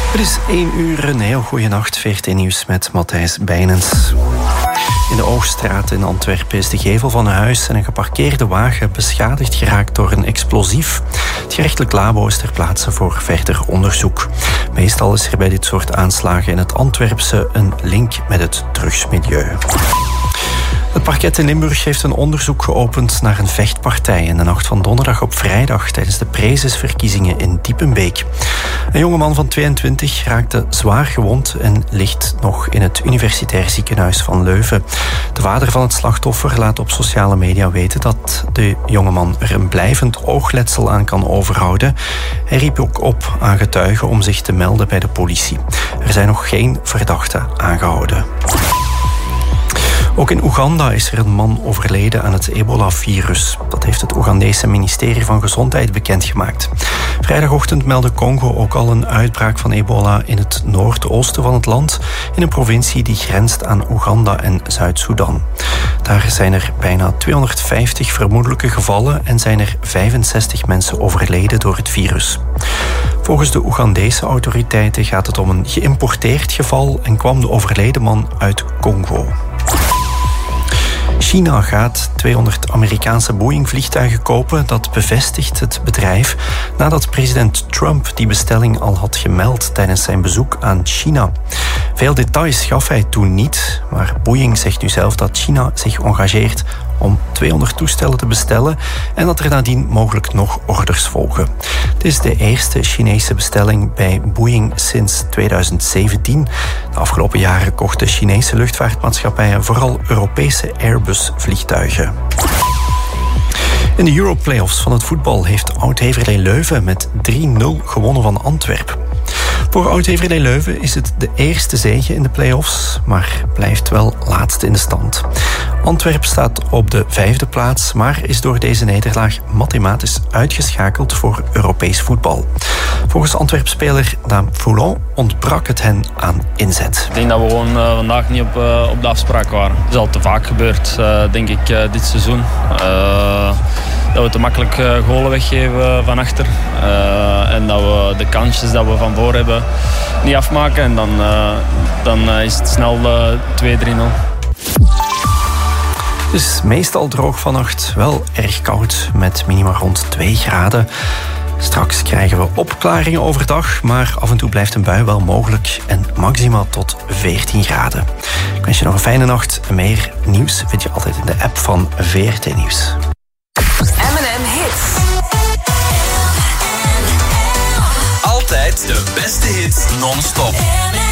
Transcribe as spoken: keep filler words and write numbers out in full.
Het is één uur, een heel goede nacht. V R T Nieuws met Matthijs Bijnens. In de Oogstraat in Antwerpen is de gevel van een huis en een geparkeerde wagen beschadigd geraakt door een explosief. Het gerechtelijk labo is ter plaatse voor verder onderzoek. Meestal is er bij dit soort aanslagen in het Antwerpse een link met het drugsmilieu. Het parket in Limburg heeft een onderzoek geopend naar een vechtpartij in de nacht van donderdag op vrijdag tijdens de prezesverkiezingen in Diepenbeek. Een jongeman van tweeëntwintig raakte zwaar gewond en ligt nog in het Universitair Ziekenhuis van Leuven. De vader van het slachtoffer laat op sociale media weten dat de jongeman er een blijvend oogletsel aan kan overhouden. Hij riep ook op aan getuigen om zich te melden bij de politie. Er zijn nog geen verdachten aangehouden. Ook in Oeganda is er een man overleden aan het ebola-virus. Dat heeft het Oegandese ministerie van Gezondheid bekendgemaakt. Vrijdagochtend meldde Congo ook al een uitbraak van ebola in het noordoosten van het land, in een provincie die grenst aan Oeganda en Zuid-Soedan. Daar zijn er bijna tweehonderdvijftig vermoedelijke gevallen en zijn er vijfenzestig mensen overleden door het virus. Volgens de Oegandese autoriteiten gaat het om een geïmporteerd geval en kwam de overleden man uit Congo. China gaat tweehonderd Amerikaanse Boeing-vliegtuigen kopen. Dat bevestigt het bedrijf nadat president Trump die bestelling al had gemeld tijdens zijn bezoek aan China. Veel details gaf hij toen niet, maar Boeing zegt nu zelf dat China zich engageert om tweehonderd toestellen te bestellen en dat er nadien mogelijk nog orders volgen. Het is de eerste Chinese bestelling bij Boeing sinds tweeduizend zeventien. De afgelopen jaren kochten Chinese luchtvaartmaatschappijen vooral Europese Airbus-vliegtuigen. In de Europlayoffs van het voetbal heeft Oud-Heverlee Leuven met drie nul gewonnen van Antwerpen. Voor Oud-Heverlee Leuven is het de eerste zege in de play-offs, maar blijft wel laatste in de stand. Antwerpen staat op de vijfde plaats, maar is door deze nederlaag mathematisch uitgeschakeld voor Europees voetbal. Volgens Antwerp-speler Daan Foulon ontbrak het hen aan inzet. Ik denk dat we gewoon uh, vandaag niet op, uh, op de afspraak waren. Het is al te vaak gebeurd, uh, denk ik, uh, dit seizoen. Uh, dat we te makkelijk uh, golen weggeven van achter. Uh, en dat we de kansjes dat we van voor hebben niet afmaken. En dan, uh, dan uh, is het snel uh, twee drie nul. Het is meestal droog vannacht, wel erg koud met minima rond twee graden. Straks krijgen we opklaringen overdag, maar af en toe blijft een bui wel mogelijk en maxima tot veertien graden. Ik wens je nog een fijne nacht. Meer nieuws vind je altijd in de app van V R T Nieuws. M en M Hits. Altijd de beste hits non-stop.